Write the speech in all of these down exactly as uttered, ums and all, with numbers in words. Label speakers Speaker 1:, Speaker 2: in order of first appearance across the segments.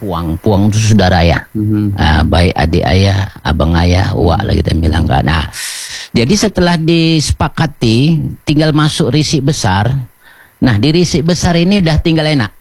Speaker 1: puang. Puang itu saudara ayah. Mm-hmm. uh, baik adik ayah, abang ayah, uak lah kita bilang kan. Nah, jadi setelah disepakati, tinggal masuk risik besar. Nah, di risik besar ini udah tinggal enak.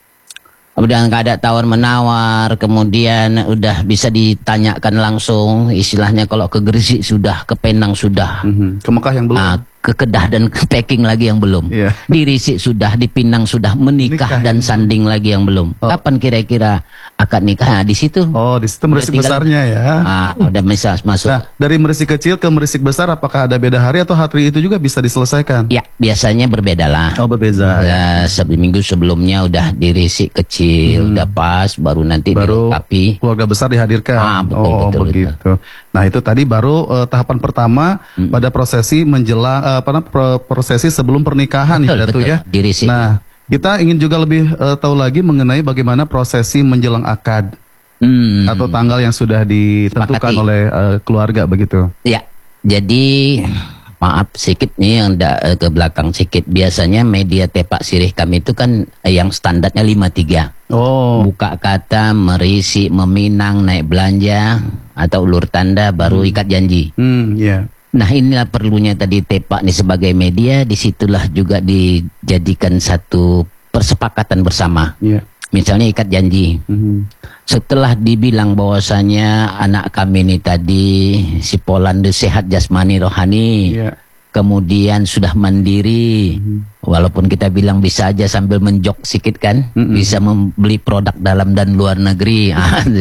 Speaker 1: Udah nggak ada tawar-menawar, kemudian udah bisa ditanyakan langsung. Istilahnya kalau ke Gresik sudah, ke Penang sudah.
Speaker 2: Mm-hmm. Ke Mekah yang belum. Nah,
Speaker 1: ke Kedah dan ke Peking lagi yang belum. Yeah. Di Risik sudah, di Pinang sudah, menikah nikah, dan sanding lagi yang belum. Oh. Kapan kira-kira akad nikah? Nah, di situ.
Speaker 2: Oh, di situ merisik tinggal, besarnya ya.
Speaker 1: Ah, udah bisa masuk.
Speaker 2: Nah, dari merisik kecil ke merisik besar, apakah ada beda hari atau hari itu juga bisa diselesaikan?
Speaker 1: Ya, biasanya berbeda lah.
Speaker 2: Oh, berbeda.
Speaker 1: Ya, seminggu sebelumnya udah di risik kecil, hmm. udah pas, baru nanti
Speaker 2: baru
Speaker 1: dilengkapi.
Speaker 2: Keluarga besar dihadirkan.
Speaker 1: Ah, betul,
Speaker 2: oh,
Speaker 1: betul,
Speaker 2: begitu.
Speaker 1: Betul.
Speaker 2: Nah, itu tadi baru uh, tahapan pertama hmm. pada prosesi menjelang uh, apa prosesi sebelum pernikahan.
Speaker 1: Betul,
Speaker 2: ya,
Speaker 1: betul.
Speaker 2: ya.
Speaker 1: Di risik.
Speaker 2: Nah, kita ingin juga lebih uh, tahu lagi mengenai bagaimana prosesi menjelang akad. Hmm. Atau tanggal yang sudah ditentukan Sepakati. oleh uh, keluarga begitu.
Speaker 1: Ya, jadi maaf sedikit nih yang da, ke belakang sedikit. Biasanya media tepak sirih kami itu kan eh, yang standarnya lima tiga.
Speaker 2: Oh.
Speaker 1: Buka kata, merisi, meminang, naik belanja, atau ulur tanda, baru
Speaker 2: hmm.
Speaker 1: ikat janji.
Speaker 2: Hmm, yeah.
Speaker 1: Nah, inilah perlunya tadi tepak nih sebagai media. Disitulah juga dijadikan satu persepakatan bersama. Yeah. Misalnya ikat janji. Mm-hmm. Setelah dibilang bahwasanya anak kami ini tadi si Polande sehat jasmani rohani, yeah. kemudian sudah mandiri, mm-hmm. walaupun kita bilang bisa aja sambil menjok sedikit kan, mm-hmm. bisa membeli produk dalam dan luar negeri.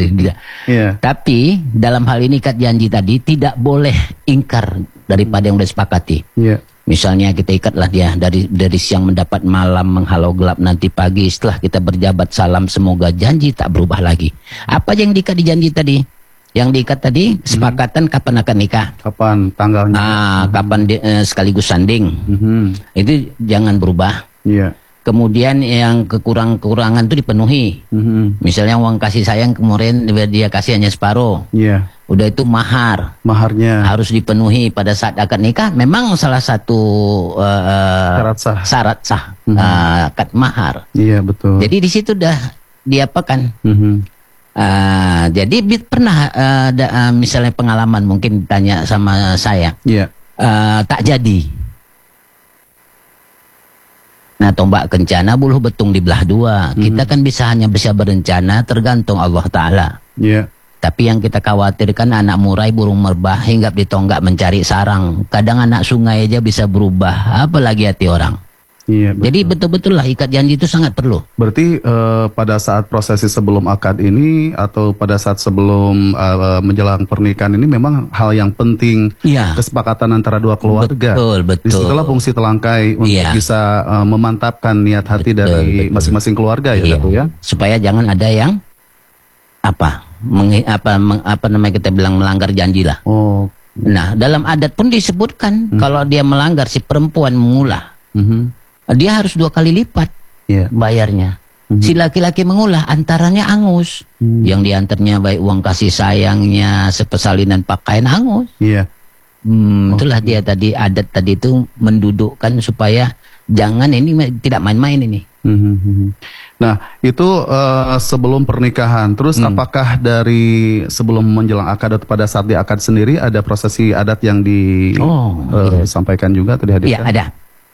Speaker 1: yeah. Tapi dalam hal ini ikat janji tadi tidak boleh ingkar daripada yang sudah disepakati. Yeah. Misalnya kita ikatlah dia dari dari siang mendapat malam, menghalau gelap nanti pagi. Setelah kita berjabat salam, semoga janji tak berubah lagi. Apa yang diikat di janji tadi? Yang diikat tadi kesepakatan hmm. kapan akan nikah?
Speaker 2: Kapan tanggalnya?
Speaker 1: Nah, hmm. kapan di, eh, sekaligus sanding. Hmm. Itu jangan berubah. Iya. Yeah. Kemudian yang kekurang-kekurangan itu dipenuhi. Mm-hmm. Misalnya uang kasih sayang kemarin dia kasih hanya separuh. Iya. Yeah. Udah itu mahar.
Speaker 2: Maharnya
Speaker 1: harus dipenuhi pada saat akad nikah. Memang salah satu uh, syarat sah. Syarat sah mm-hmm. uh, akad mahar.
Speaker 2: Iya, yeah, betul.
Speaker 1: Jadi di situ dah diapakan? Mm-hmm. Uh, jadi pernah uh, da, uh, misalnya pengalaman mungkin ditanya sama saya. Iya. Yeah. Uh, tak jadi. Nah, tombak kencana buluh betung di belah dua. Mm-hmm. Kita kan bisa hanya bisa berencana tergantung Allah Ta'ala. Iya. Yeah. Tapi yang kita khawatirkan anak murai burung merbah hinggap di tonggak mencari sarang. Kadang anak sungai aja bisa berubah, apalagi hati orang. Iya, betul. Jadi betul-betul lah ikat janji itu sangat perlu.
Speaker 2: Berarti uh, pada saat prosesi sebelum akad ini atau pada saat sebelum uh, menjelang pernikahan ini memang hal yang penting. Iya. Kesepakatan antara dua keluarga.
Speaker 1: Betul, betul.
Speaker 2: Disitulah fungsi telangkai untuk iya. bisa uh, memantapkan niat hati betul, dari betul. masing-masing keluarga ya,
Speaker 1: iya.
Speaker 2: Datu, ya.
Speaker 1: Supaya jangan ada yang apa, meng, apa, meng, apa namanya kita bilang melanggar janji lah. Oh. Nah, dalam adat pun disebutkan hmm. kalau dia melanggar si perempuan mengulah. Hmm. Dia harus dua kali lipat yeah. bayarnya. Mm-hmm. Si laki-laki mengulah antaranya angus. Mm. Yang diantarnya baik uang kasih sayangnya, sepesalinan pakaian angus. Iya. Yeah. Hmm, oh. Itulah dia tadi adat tadi itu mendudukkan supaya jangan ini tidak main-main ini.
Speaker 2: Mm-hmm. Nah itu uh, sebelum pernikahan. Terus mm. apakah dari sebelum menjelang akad atau pada saat di akad sendiri ada prosesi adat yang disampaikan oh, uh, iya. juga atau dihadirkan?
Speaker 1: Iya ada.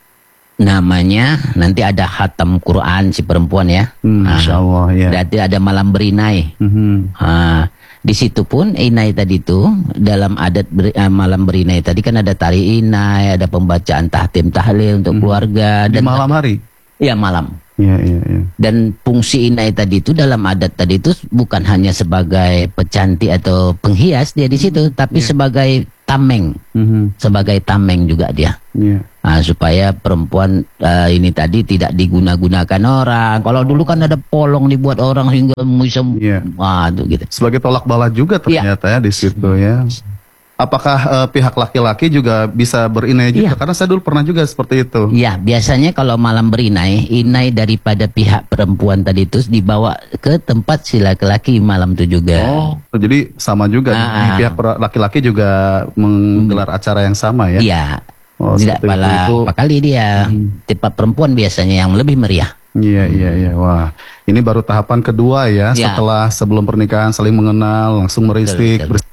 Speaker 1: Namanya nanti ada khatam Quran si perempuan ya. Hmm, Masya Allah ya. Nanti ada malam berinai. Hmm. Nah, di situ pun inai tadi itu dalam adat beri, uh, malam berinai tadi kan ada tari inai, ada pembacaan tahtim tahlil untuk hmm. keluarga.
Speaker 2: Di
Speaker 1: dan
Speaker 2: malam hari?
Speaker 1: Iya malam.
Speaker 2: Ya, ya, ya.
Speaker 1: Dan fungsi inai tadi itu dalam adat tadi itu bukan hanya sebagai pecantik atau penghias dia di situ, tapi yeah. sebagai tameng, mm-hmm. sebagai tameng juga dia. Yeah. Nah, supaya perempuan uh, ini tadi tidak diguna-gunakan orang. Kalau dulu kan ada polong dibuat orang hingga bisa, yeah. wah tuh gitu.
Speaker 2: Sebagai tolak bala juga ternyata yeah. ya di situ ya. Apakah uh, pihak laki-laki juga bisa berinai juga? Iya. Karena saya dulu pernah juga seperti itu.
Speaker 1: Iya, biasanya kalau malam berinai, inai daripada pihak perempuan tadi itu dibawa ke tempat si laki-laki malam itu juga.
Speaker 2: Oh, jadi sama juga. Nah, pihak laki-laki juga menggelar hmm. acara yang sama ya?
Speaker 1: Iya. Oh, tidak pala apa kali dia hmm. tempat perempuan biasanya yang lebih meriah.
Speaker 2: Iya, iya, iya. Wah, ini baru tahapan kedua ya, ya. Setelah sebelum pernikahan saling mengenal, langsung meristrik. Betul, betul.